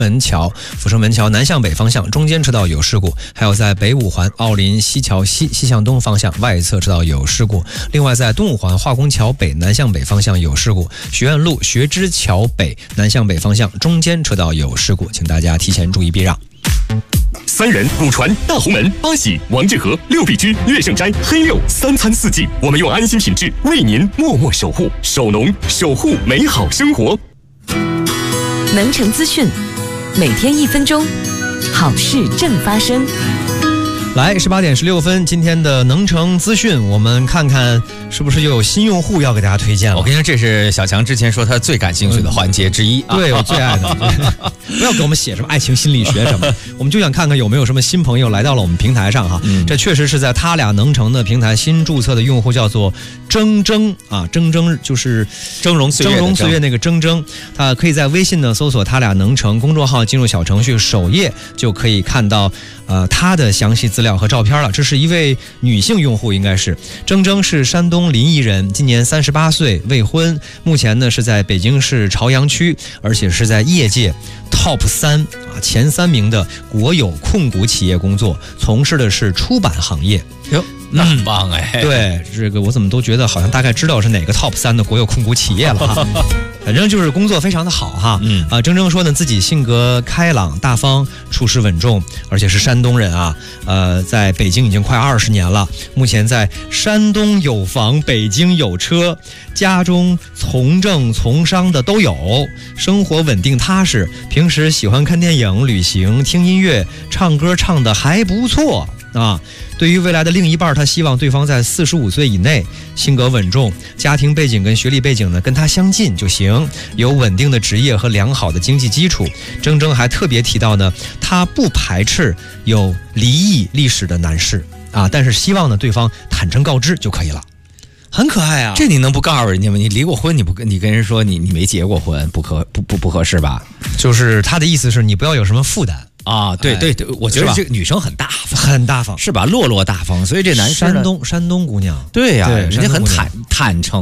门桥、阜成门桥南向北方向中间车道有事故，还有在北五环奥林西桥西向东方向外侧车道有事故。另外，在东五环化工桥北南向北方向有事故，学院路学知桥北南向北方向中间车道有事故，请大家提前注意避让。 三元、古传、大红门、八喜、王致和、六必居、乐盛斋、黑六3餐4季，我们用安心品质为您默默守护，守农，守护美好生活。 能城资讯，每天1分钟，好事正发生。 来，18点16分，今天的能城资讯，我们看看是不是又有新用户要给大家推荐了。 我跟你说，这是小强之前说他最感兴趣的环节之一。 对，我最爱的。不要给我们写什么爱情心理学什么，我们就想看看有没有什么新朋友来到了我们平台上哈。这确实是在他俩能城的平台新注册的用户，叫做铮铮啊，铮铮就是峥嵘岁月那个铮铮，他可以在微信呢搜索他俩能城公众号，进入小程序首页就可以看到他的详细资料和照片了。这是一位女性用户，应该是铮铮是山东临沂人，今年38岁，未婚，目前呢是在北京市朝阳区，而且是在业界Top 3前3名的国有控股企业工作，从事的是出版行业。 哟，那很棒哎！ 对，这个我怎么都觉得好像大概知道是哪个 Top 3的国有控股企业了哈。反正就是工作非常的好哈。铮铮说呢，自己性格开朗大方，处事稳重，而且是山东人啊。在北京已经快20年了，目前在山东有房，北京有车，家中从政从商的都有，生活稳定踏实，平时喜欢看电影、旅行、听音乐、唱歌，唱得还不错啊。对于未来的另一半，他希望对方在45岁以内，性格稳重，家庭背景跟学历背景呢跟他相近就行，有稳定的职业和良好的经济基础。铮铮还特别提到呢，他不排斥有离异历史的男士啊，但是希望呢对方坦诚告知就可以了。很可爱啊！ 这你能不告诉人家吗？你离过婚，你跟人说你没结过婚，不合适吧？ 就是他的意思是你不要有什么负担。 啊，对，我觉得这个女生很大方， 很大方， 是吧？落落大方，所以这男生山东姑娘， 对呀，人家很坦诚。